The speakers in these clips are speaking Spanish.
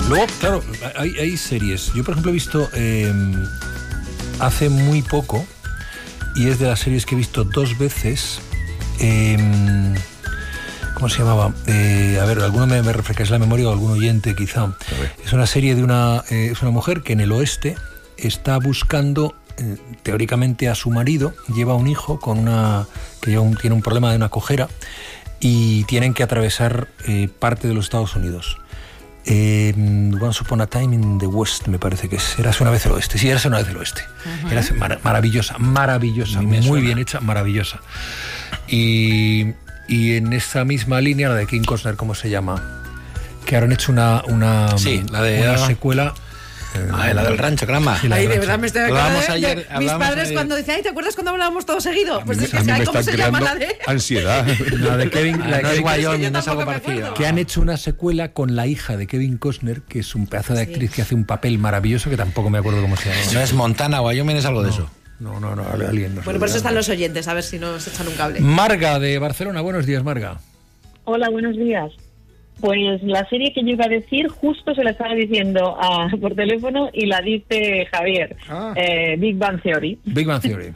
Luego, claro, hay series. Yo, por ejemplo, he visto hace muy poco, y es de las series que he visto 2 veces. ¿Cómo se llamaba? A ver, alguno me refrescáis la memoria o algún oyente quizá. Es una serie de es una mujer que en el oeste está buscando teóricamente a su marido, lleva un hijo tiene un problema de una cojera y tienen que atravesar parte de los Estados Unidos. Once Upon a Time in the West, me parece que es. Érase una vez el oeste. Sí, Érase una vez el oeste. Uh-huh. Érase maravillosa, muy bien hecha, maravillosa. Y en esa misma línea, la de Kevin Costner, ¿cómo se llama? Que ahora han hecho una secuela. La del rancho, caramba. Sí, de verdad me estoy acordando de mis padres cuando decían, ay, ¿te acuerdas cuando hablábamos todo seguido? Pues es que ¿cómo se llama la de? Ansiedad. La de Kevin, no es Wyoming, no es algo parecido. Que han hecho una secuela con la hija de Kevin Costner, que es un pedazo de actriz que hace un papel maravilloso, que tampoco me acuerdo cómo se llama. No es Montana, Wyoming es algo de eso. No, alguien no. Bueno, por eso están los oyentes, a ver si nos echan un cable. Marga, de Barcelona, buenos días, Marga. Hola, buenos días. Pues la serie que yo iba a decir, justo se la estaba diciendo por teléfono y la dice Javier. Big Bang Theory. Big Bang Theory.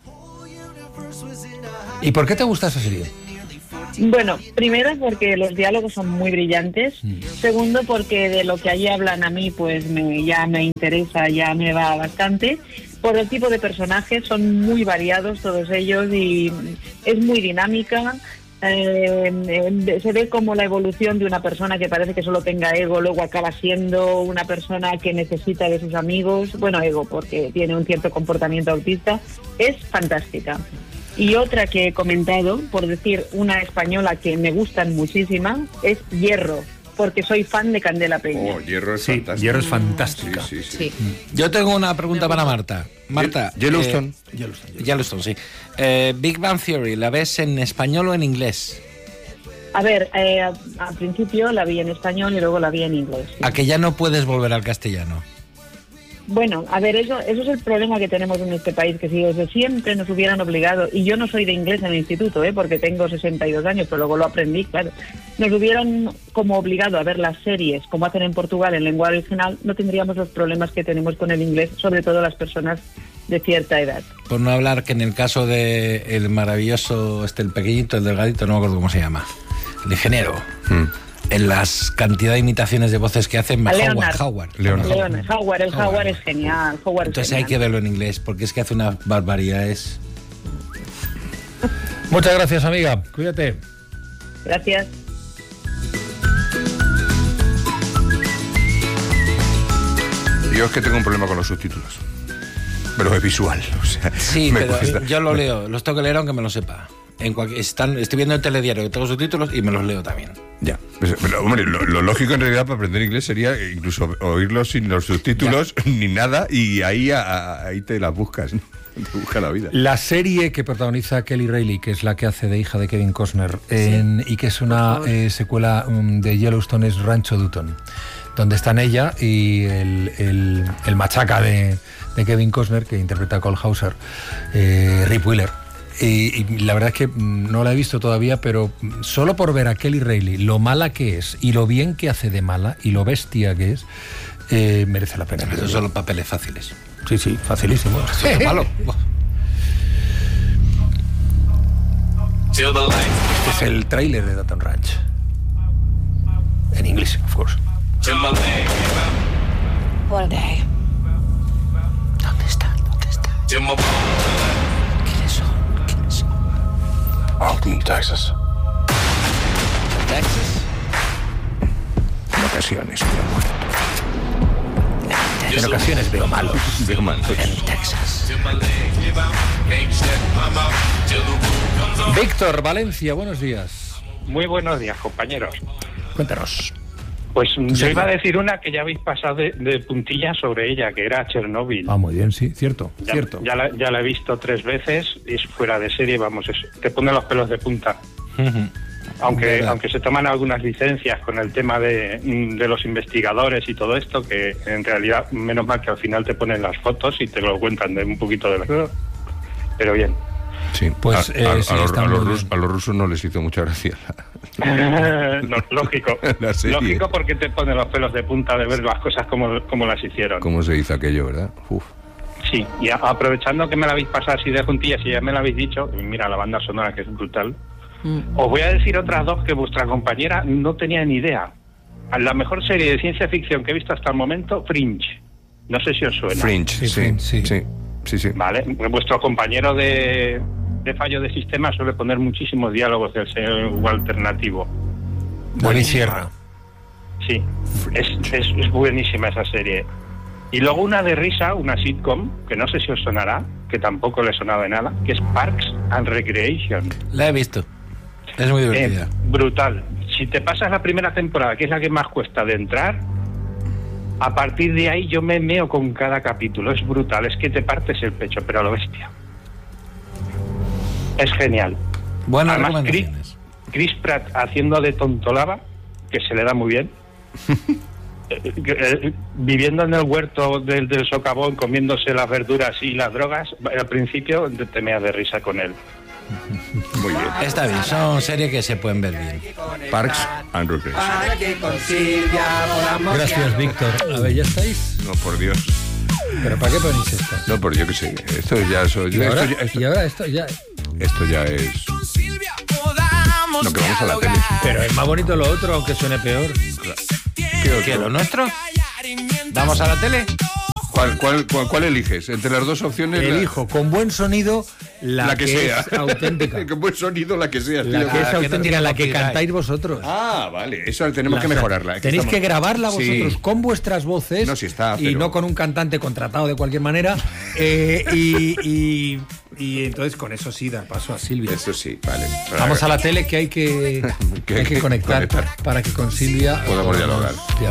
¿Y por qué te gusta esa serie? Bueno, primero porque los diálogos son muy brillantes. Segundo, porque de lo que allí hablan a mí, pues ya me interesa, ya me va bastante. Por el tipo de personajes, son muy variados todos ellos y es muy dinámica. Se ve como la evolución de una persona que parece que solo tenga ego, luego acaba siendo una persona que necesita de sus amigos, bueno, ego porque tiene un cierto comportamiento autista. Es fantástica. Y otra que he comentado, por decir una española que me gustan muchísima, es Hierro, porque soy fan de Candela Peña. Hierro es fantástica. Hierro es fantástica. Sí. Yo tengo una pregunta para Marta. Marta, Yellowstone, sí. Big Bang Theory, ¿la ves en español o en inglés? A ver, al principio la vi en español y luego la vi en inglés. Sí. ¿A que ya no puedes volver al castellano? Bueno, a ver, eso es el problema que tenemos en este país, que si desde siempre nos hubieran obligado, y yo no soy de inglés en el instituto, porque tengo 62 años, pero luego lo aprendí, claro, nos hubieran como obligado a ver las series, como hacen en Portugal, en lengua original, no tendríamos los problemas que tenemos con el inglés, sobre todo las personas de cierta edad. Por no hablar que en el caso de el maravilloso, el pequeñito, el delgadito, no me acuerdo cómo se llama, el ingeniero... En las cantidad de imitaciones de voces que hacen, Howard es genial. Entonces hay que verlo en inglés, porque es que hace unas barbaridades. Muchas gracias, amiga. Cuídate. Gracias. Yo es que tengo un problema con los subtítulos. Pero es visual. O sea, sí, pero yo lo leo. Los tengo que leer aunque me lo sepa. Estoy viendo el telediario que tengo subtítulos y me los leo también. Ya. Pero hombre, lo lógico en realidad para aprender inglés sería incluso oírlo sin los subtítulos ni nada y ahí te las buscas, ¿no? Te busca la vida. La serie que protagoniza Kelly Reilly, que es la que hace de hija de Kevin Costner, y que es una secuela de Yellowstone, es Rancho Dutton, donde están ella y el machaca de Kevin Costner, que interpreta a Cole Hauser, Rip Wheeler. Y la verdad es que no la he visto todavía, pero solo por ver a Kelly Reilly, lo mala que es y lo bien que hace de mala y lo bestia que es, merece la pena. Esos son los papeles fáciles. Sí, facilísimo. Malo. Este es el tráiler de Dutton Ranch. En inglés, of course. What a day. ¿Dónde está? Austin, Texas. ¿Texas? En ocasiones veo muertos. En ocasiones veo malos. En Texas. Víctor, Valencia, buenos días. Muy buenos días, compañeros. Cuéntanos. Pues yo iba a decir una que ya habéis pasado de puntillas sobre ella, que era Chernobyl. Ah, muy bien, sí, cierto. Ya la he visto 3 veces y es fuera de serie, vamos, te pone los pelos de punta. Aunque se toman algunas licencias con el tema de los investigadores y todo esto, que en realidad, menos mal que al final te ponen las fotos y te lo cuentan de un poquito de verdad. Pero bien. Sí, pues a los rusos no les hizo mucha gracia. No, lógico. Lógico, porque te pone los pelos de punta de ver las cosas como las hicieron. ¿Cómo se hizo aquello, verdad? Uf. Sí, y aprovechando que me la habéis pasado así de juntillas y ya me la habéis dicho, mira la banda sonora que es brutal, os voy a decir otras dos que vuestra compañera no tenía ni idea. La mejor serie de ciencia ficción que he visto hasta el momento, Fringe. No sé si os suena. Fringe, sí. Vale, vuestro compañero de fallo de sistema suele poner muchísimos diálogos del señor alternativo. David Sierra. Sí, es buenísima esa serie. Y luego una de risa, una sitcom, que no sé si os sonará, que tampoco le he sonado de nada, que es Parks and Recreation. La he visto. Es muy divertida. Brutal. Si te pasas la primera temporada, que es la que más cuesta de entrar, a partir de ahí yo me meo con cada capítulo. Es brutal, es que te partes el pecho, pero a lo bestia. Es genial. Buenas Además, recomendaciones. Chris Pratt haciendo de tontolaba, que se le da muy bien. Viviendo en el huerto del socavón, comiéndose las verduras y las drogas, al principio te meas de risa con él. Muy bien. Está bien, son series que se pueden ver bien. Parks and Recreation. Gracias, Víctor. A ver, ¿ya estáis? No, por Dios. ¿Pero para qué ponéis esto? No, por yo que sé. Esto ya Esto ya es lo que vamos a la tele. Pero es más bonito lo otro, aunque suene peor. ¿Qué, lo nuestro? ¿Vamos a la tele? ¿Cuál eliges? Entre las dos opciones. Elijo con buen sonido la que sea. Es auténtica. Con buen sonido la que sea. La que es auténtica, la que cantáis vosotros. Ah, vale. Eso tenemos que mejorarla. Tenéis que grabarla vosotros con vuestras voces. No, si está, y no con un cantante contratado de cualquier manera. Y entonces con eso sí da paso a Silvia. Eso sí, vale. Vamos a la tele, que hay que conectar para que con Silvia podamos dialogar.